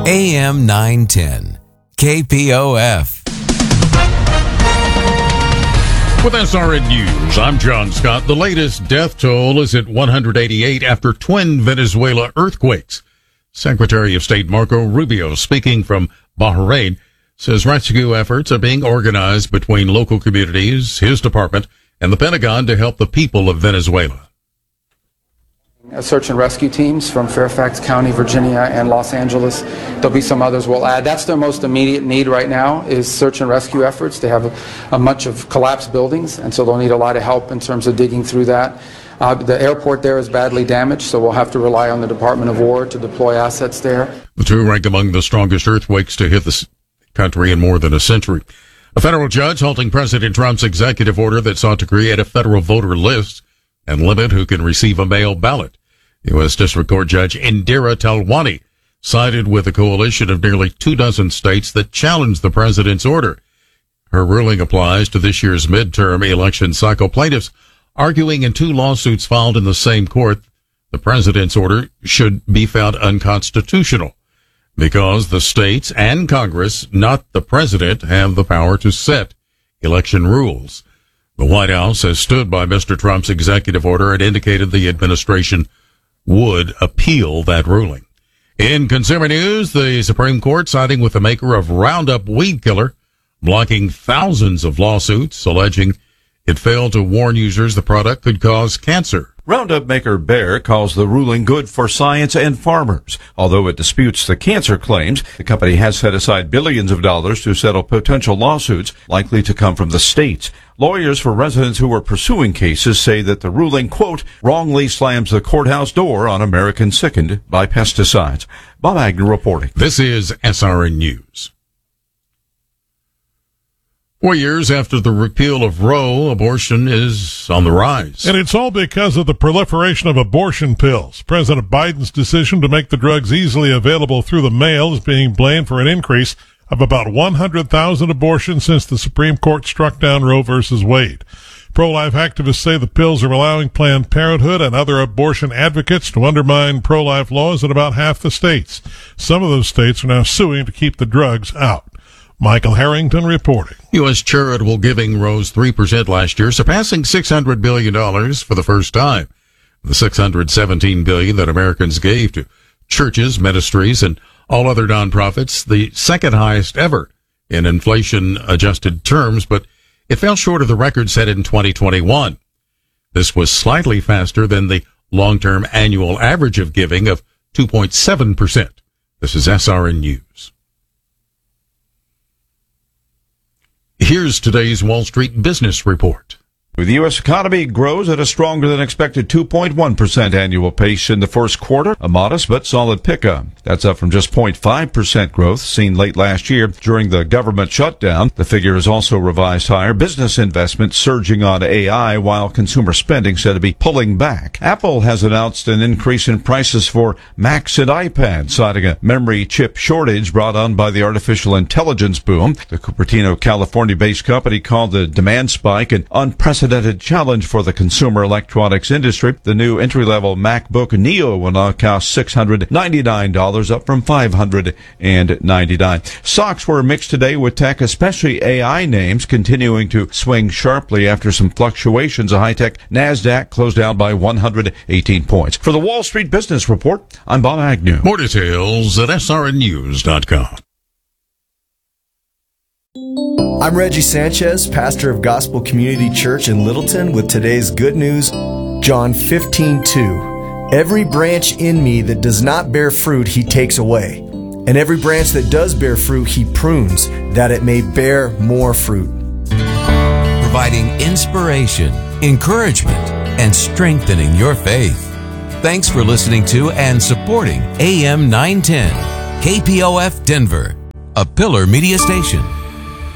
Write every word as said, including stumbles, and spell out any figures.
A M nine ten, K P O F. With S R N News, I'm John Scott. The latest death toll is at one hundred eighty-eight after twin Venezuela earthquakes. Secretary of State Marco Rubio, speaking from Bahrain, says rescue efforts are being organized between local communities, his department, and the Pentagon to help the people of Venezuela. Search and rescue teams from Fairfax County, Virginia, and Los Angeles. There'll be some others we'll add. That's their most immediate need right now is search and rescue efforts. They have a, a much of collapsed buildings, and so they'll need a lot of help in terms of digging through that. Uh, the airport there is badly damaged, so we'll have to rely on the Department of War to deploy assets there. The two rank among the strongest earthquakes to hit the country in more than a century. A federal judge halting President Trump's executive order that sought to create a federal voter list and limit who can receive a mail ballot. U S. District Court Judge Indira Talwani sided with a coalition of nearly two dozen states that challenged the president's order. Her ruling applies to this year's midterm election cycle. Plaintiffs arguing in two lawsuits filed in the same court the president's order should be found unconstitutional because the states and Congress, not the president, have the power to set election rules. The White House has stood by Mister Trump's executive order and indicated the administration would appeal that ruling. In consumer news, the Supreme Court siding with the maker of Roundup weed killer, blocking thousands of lawsuits alleging it failed to warn users the product could cause cancer. Roundup maker Bayer calls the ruling good for science and farmers. Although it disputes the cancer claims, the company has set aside billions of dollars to settle potential lawsuits likely to come from the states. Lawyers for residents who are pursuing cases say that the ruling, quote, wrongly slams the courthouse door on Americans sickened by pesticides. Bob Agnew reporting. This is S R N News. Four years after the repeal of Roe, abortion is on the rise. And it's all because of the proliferation of abortion pills. President Biden's decision to make the drugs easily available through the mail is being blamed for an increase of about one hundred thousand abortions since the Supreme Court struck down Roe versus Wade. Pro-life activists say the pills are allowing Planned Parenthood and other abortion advocates to undermine pro-life laws in about half the states. Some of those states are now suing to keep the drugs out. Michael Harrington reporting. U S charitable giving rose three percent last year, surpassing six hundred billion dollars for the first time. The six hundred seventeen billion dollars that Americans gave to churches, ministries, and all other nonprofits, the second highest ever in inflation-adjusted terms, but it fell short of the record set in twenty twenty-one. This was slightly faster than the long-term annual average of giving of two point seven percent. This is S R N News. Here's today's Wall Street Business Report. The U S economy grows at a stronger than expected two point one percent annual pace in the first quarter, a modest but solid pickup. That's up from just zero point five percent growth seen late last year during the government shutdown. The figure is also revised higher. Business investment surging on A I while consumer spending said to be pulling back. Apple has announced an increase in prices for Macs and iPads, citing a memory chip shortage brought on by the artificial intelligence boom. The Cupertino, California-based company called the demand spike an unprecedented challenge for the consumer electronics industry. The new entry-level MacBook Neo will now cost six hundred ninety-nine dollars, up from five hundred ninety-nine dollars. Stocks were mixed today with tech, especially A I names, continuing to swing sharply after some fluctuations. A high-tech NASDAQ closed down by one hundred eighteen points. For the Wall Street Business Report, I'm Bob Agnew. More details at S R N news dot com. I'm Reggie Sanchez, pastor of Gospel Community Church in Littleton, with today's good news, John fifteen two. Every branch in me that does not bear fruit, he takes away. And every branch that does bear fruit, he prunes, that it may bear more fruit. Providing inspiration, encouragement, and strengthening your faith. Thanks for listening to and supporting A M nine ten, K P O F Denver, a Pillar Media Station.